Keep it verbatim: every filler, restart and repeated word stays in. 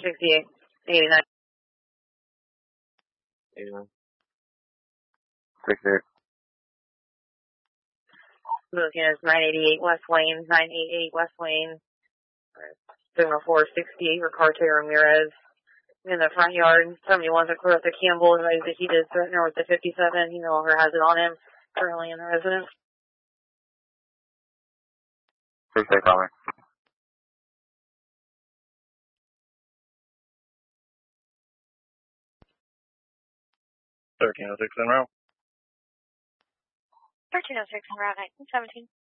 sixty-eight, eighty-nine. eighty-nine. sixty-eight. Looking at nine eighty-eight West Wayne, nine eighty-eight West Wayne. seven oh four sixty, Ricarte Ramirez. In the front yard, somebody wants to clear up the Campbell, advised that he did threaten her with the fifty-seven. He no longer has it on him, currently in the residence. sixty-eight, call me. thirteen oh six en route. thirteen oh six en route, nineteen seventeen.